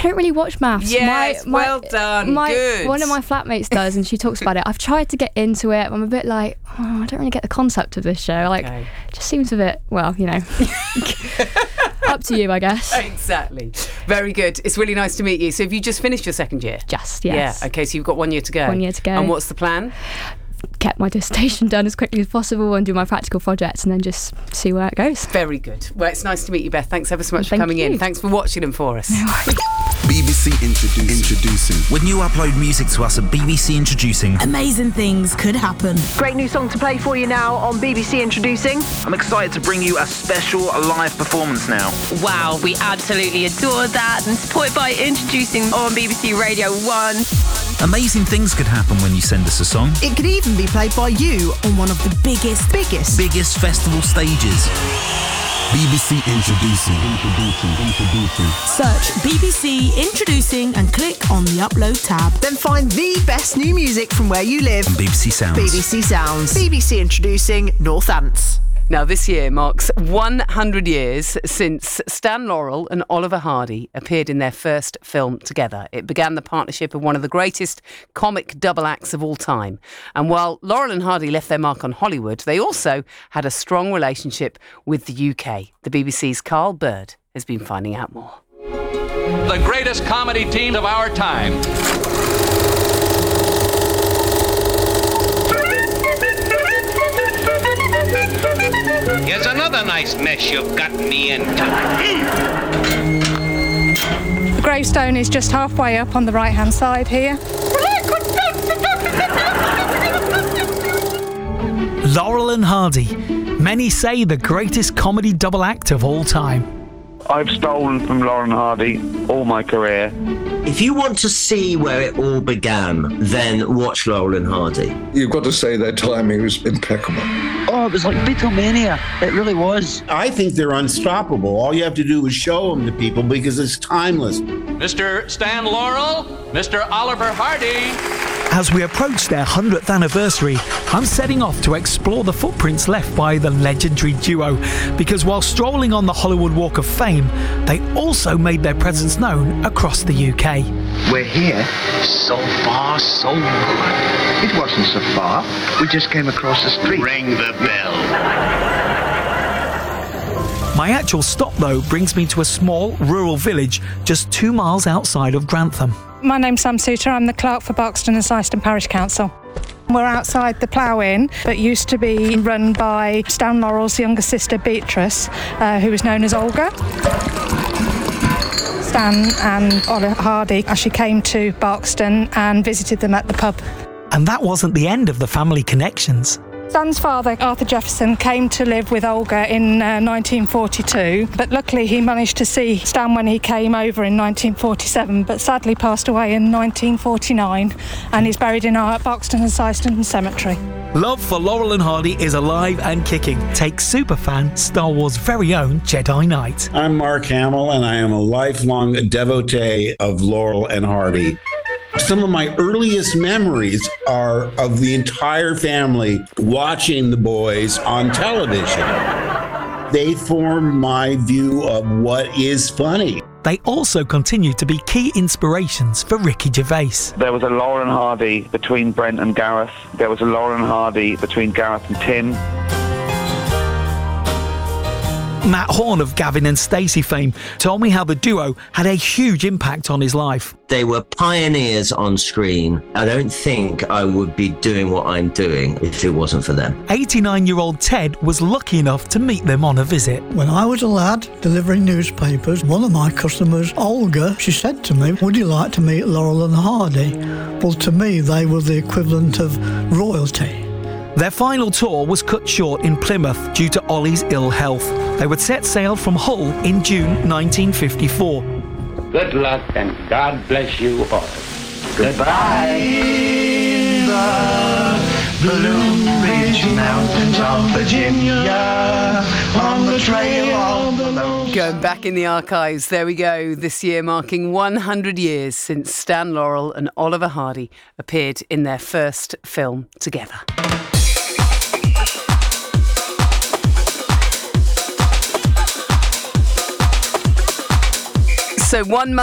don't really watch maths. Yes, well done. Good. One of my flatmates does, and she talks about it. I've tried to get into it. I'm a bit like, I don't really get the concept of this show. Like, it just seems a bit, well, you know, up to you, I guess. Exactly. Very good. It's really nice to meet you. So have you just finished your second year? Just, yes. Yeah, okay, so you've got 1 year to go. 1 year to go. And what's the plan? Get my dissertation done as quickly as possible and do my practical projects and then just see where it goes. Very good. Well, it's nice to meet you, Beth. Thanks ever so much for Thank coming you. in. Thanks for watching them for us. No worries. BBC Introducing. When you upload music to us at BBC Introducing, amazing things could happen. Great new song to play for you now on BBC Introducing. I'm excited to bring you a special live performance now. Wow, we absolutely adore that, and supported by Introducing on BBC Radio 1. amazing things could happen when you send us a song. It could even be played by you on one of the biggest festival stages. BBC Introducing. Search BBC Introducing and click on the Upload tab. Then find the best new music from where you live. And BBC Sounds. BBC Sounds. BBC Introducing Northants. Now, this year marks 100 years since Stan Laurel and Oliver Hardy appeared in their first film together. It began the partnership of one of the greatest comic double acts of all time. And while Laurel and Hardy left their mark on Hollywood, they also had a strong relationship with the UK. The BBC's Carl Bird has been finding out more. The greatest comedy team of our time. Here's another nice mess you've got me into. The gravestone is just halfway up on the right-hand side here. Laurel and Hardy. Many say the greatest comedy double act of all time. I've stolen from Laurel and Hardy all my career. If you want to see where it all began, then watch Laurel and Hardy. You've got to say their timing was impeccable. Oh, it was like Beatlemania. It really was. I think they're unstoppable. All you have to do is show them to people because it's timeless. Mr. Stan Laurel, Mr. Oliver Hardy. As we approach their 100th anniversary, I'm setting off to explore the footprints left by the legendary duo, because while strolling on the Hollywood Walk of Fame, they also made their presence known across the UK. We're here. So far, so good. It wasn't so far. We just came across the street. Ring the bell. My actual stop, though, brings me to a small rural village just 2 miles outside of Grantham. My name's Sam Souter. I'm the clerk for Buxton and Syston Parish Council. We're outside the Plough Inn that used to be run by Stan Laurel's younger sister Beatrice, who was known as Olga. Stan and Oliver Hardy actually came to Buxton and visited them at the pub. And that wasn't the end of the family connections. Stan's father, Arthur Jefferson, came to live with Olga in 1942, but luckily he managed to see Stan when he came over in 1947, but sadly passed away in 1949, and he's buried in our Buxton and Syston Cemetery. Love for Laurel and Hardy is alive and kicking. Take superfan, Star Wars' very own Jedi Knight. I'm Mark Hamill, and I am a lifelong devotee of Laurel and Hardy. Some of my earliest memories are of the entire family watching the boys on television. They form my view of what is funny. They also continue to be key inspirations for Ricky Gervais. There was a Laurel and Hardy between Brent and Gareth. There was a Laurel and Hardy between Gareth and Tim. Matt Horn of Gavin and Stacey fame told me how the duo had a huge impact on his life. They were pioneers on screen. I don't think I would be doing what I'm doing if it wasn't for them. 89-year-old Ted was lucky enough to meet them on a visit. When I was a lad delivering newspapers, one of my customers, Olga, she said to me, "Would you like to meet Laurel and Hardy?" Well, to me, they were the equivalent of royalty. Their final tour was cut short in Plymouth due to Ollie's ill health. They would set sail from Hull in June 1954. Good luck and God bless you all. Goodbye. The Blue Ridge Mountains of Virginia, on the trail of the lone... Going back in the archives, there we go. This year marking 100 years since Stan Laurel and Oliver Hardy appeared in their first film together. So 1 month